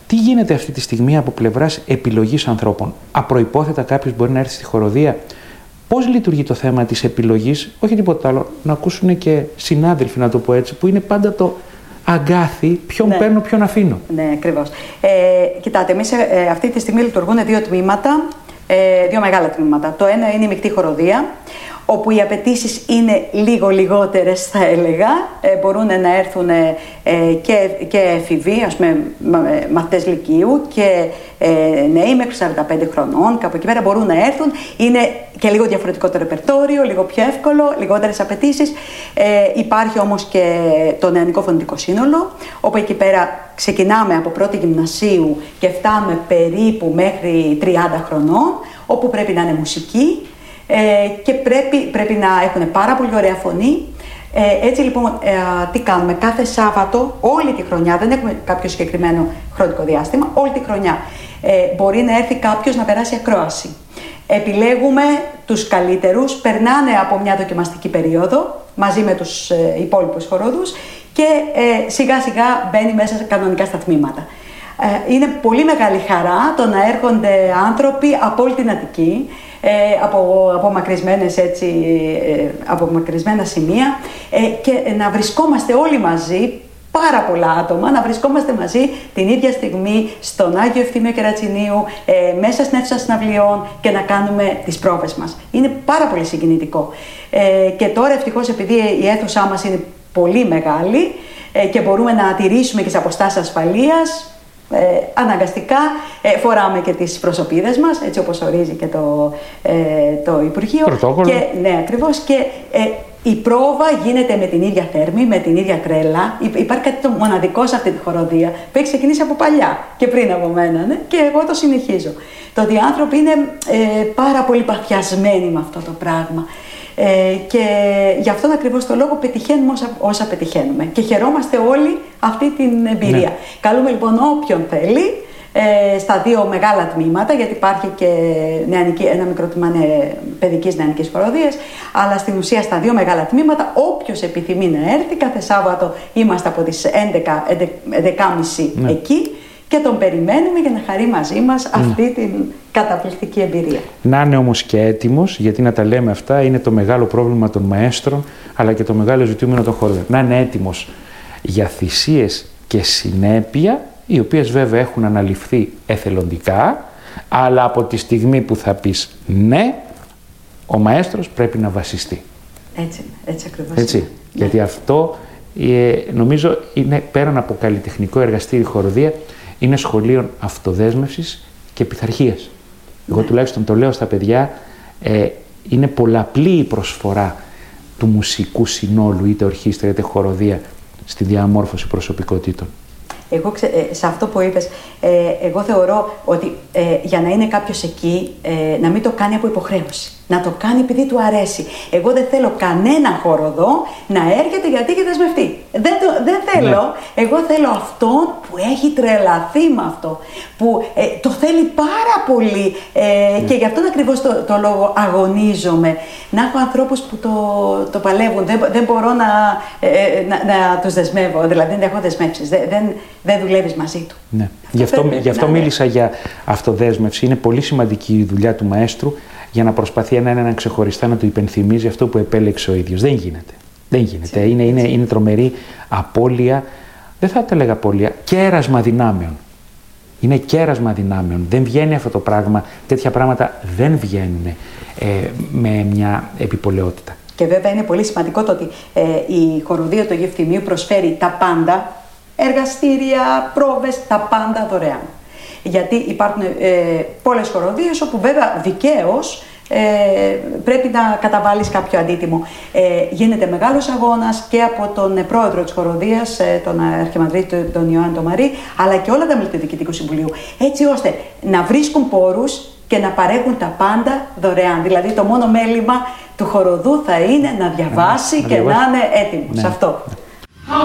Τι γίνεται αυτή τη στιγμή από πλευράς επιλογής ανθρώπων? Απροϋπόθετα κάποιος μπορεί να έρθει στη χοροδία. Πώς λειτουργεί το θέμα της επιλογής? Όχι τίποτα άλλο. Να ακούσουν και συνάδελφοι, να το πω έτσι, που είναι πάντα το αγκάθι, ποιον παίρνω, ποιον αφήνω. Ναι, ακριβώς. Κοιτάτε, εμείς αυτή τη στιγμή λειτουργούν δύο τμήματα, δύο μεγάλα τμήματα. Το ένα είναι η μεικτή χοροδία, όπου οι απαιτήσεις είναι λίγο λιγότερες, θα έλεγα. Μπορούν να έρθουν και εφηβοί, ας πούμε, μαθητές λυκείου και νέοι μέχρι 45 χρονών, κάπου εκεί πέρα μπορούν να έρθουν. Είναι και λίγο διαφορετικό το ρεπερτόριο, λίγο πιο εύκολο, λιγότερες απαιτήσεις. Υπάρχει όμως και το νεανικό φωνητικό σύνολο, όπου εκεί πέρα ξεκινάμε από πρώτη γυμνασίου και φτάνουμε περίπου μέχρι 30 χρονών, όπου πρέπει να είναι μουσική, και πρέπει να έχουν πάρα πολύ ωραία φωνή. Έτσι λοιπόν, τι κάνουμε? Κάθε Σάββατο, όλη τη χρονιά, δεν έχουμε κάποιο συγκεκριμένο χρονικό διάστημα, όλη τη χρονιά μπορεί να έρθει κάποιος να περάσει ακρόαση. Επιλέγουμε τους καλύτερους, περνάνε από μια δοκιμαστική περίοδο μαζί με τους υπόλοιπους χοροδούς και σιγά σιγά μπαίνει μέσα κανονικά στα τμήματα. Είναι πολύ μεγάλη χαρά το να έρχονται άνθρωποι από όλη την Αττική, από απομακρυσμένα σημεία, και να βρισκόμαστε όλοι μαζί, πάρα πολλά άτομα, να βρισκόμαστε μαζί την ίδια στιγμή στον Άγιο Ευθύμιο Κερατσινίου, μέσα στην αίθουσα συναυλιών και να κάνουμε τις πρόβες μας. Είναι πάρα πολύ συγκινητικό. Και τώρα ευτυχώς, επειδή η αίθουσά μας είναι πολύ μεγάλη και μπορούμε να τηρήσουμε και τις αποστάσεις ασφαλείας, αναγκαστικά φοράμε και τις προσωπίδες μας, έτσι όπως ορίζει και το Υπουργείο. Πρωτόκολλο. Ναι, ακριβώς. Και η πρόβα γίνεται με την ίδια θέρμη, με την ίδια τρέλα. Υπάρχει κάτι το μοναδικό σε αυτή τη χοροδία που έχει ξεκινήσει από παλιά και πριν από μένα, ναι? Και εγώ το συνεχίζω. Το ότι οι άνθρωποι είναι πάρα πολύ παθιασμένοι με αυτό το πράγμα. Και γι' αυτόν ακριβώς το λόγο πετυχαίνουμε όσα πετυχαίνουμε και χαιρόμαστε όλοι αυτή την εμπειρία. Ναι. Καλούμε λοιπόν όποιον θέλει στα δύο μεγάλα τμήματα, γιατί υπάρχει και ένα μικρό τμήμα παιδικής νεανικής χοροδίας, αλλά στην ουσία στα δύο μεγάλα τμήματα όποιος επιθυμεί να έρθει. Κάθε Σάββατο είμαστε από τις 11:30 ναι. εκεί και τον περιμένουμε για να χαρεί μαζί μας αυτή την καταπληκτική εμπειρία. Να είναι όμως και έτοιμος, γιατί να τα λέμε αυτά είναι το μεγάλο πρόβλημα των μαέστρων, αλλά και το μεγάλο ζητούμενο των χοροδών. Να είναι έτοιμος για θυσίες και συνέπεια, οι οποίες βέβαια έχουν αναλυφθεί εθελοντικά, αλλά από τη στιγμή που θα πεις ναι, ο μαέστρος πρέπει να βασιστεί. Έτσι ακριβώς. Έτσι, ναι. Γιατί αυτό νομίζω είναι πέραν από καλλιτεχνικό εργαστήρι χοροδία, είναι σχολείο αυτοδέσμευσης και πειθαρχίας. Εγώ τουλάχιστον το λέω στα παιδιά, είναι πολλαπλή η προσφορά του μουσικού συνόλου, είτε ορχήστρα είτε χοροδία, στη διαμόρφωση προσωπικότητων. Εγώ σε αυτό που είπες, εγώ θεωρώ ότι για να είναι κάποιος εκεί, να μην το κάνει από υποχρέωση. Να το κάνει επειδή του αρέσει. Εγώ δεν θέλω κανένα χοροδό να έρχεται γιατί έχει δεσμευτεί. Δεν θέλω. Ναι. Εγώ θέλω αυτόν που έχει τρελαθεί με αυτό. Που το θέλει πάρα πολύ. Και γι' αυτόν ακριβώς το λόγο αγωνίζομαι. Να έχω ανθρώπους που το παλεύουν. Δεν μπορώ να τους δεσμεύω. Δηλαδή δεν έχω δεσμεύσεις. Δεν δουλεύεις μαζί του. Ναι. Γι' αυτό μίλησα για αυτοδέσμευση. Είναι πολύ σημαντική η δουλειά του μαέστρου, για να προσπαθεί έναν ξεχωριστά να του υπενθυμίζει αυτό που επέλεξε ο ίδιος. Δεν γίνεται. Δεν γίνεται. Είναι τρομερή απώλεια, δεν θα το έλεγα απώλεια, κέρασμα δυνάμεων. Είναι κέρασμα δυνάμεων. Δεν βγαίνει αυτό το πράγμα. Τέτοια πράγματα δεν βγαίνουν με μια επιπολαιότητα. Και βέβαια είναι πολύ σημαντικό το ότι η χοροδία του Αγίου Ευθυμίου προσφέρει τα πάντα, εργαστήρια, πρόβες, τα πάντα δωρεάν. Γιατί υπάρχουν πολλές χοροδίες όπου βέβαια δικαίως πρέπει να καταβάλεις κάποιο αντίτιμο. Γίνεται μεγάλος αγώνας και από τον πρόεδρο της χοροδίας, τον Αρχιμανδρίτη, τον Ιωάννη τον Μαρή, αλλά και όλα τα μέλη του Διοικητικού Συμβουλίου, έτσι ώστε να βρίσκουν πόρους και να παρέχουν τα πάντα δωρεάν. Δηλαδή το μόνο μέλημα του χοροδού θα είναι να διαβάσει και να είναι έτοιμος. Αυτό.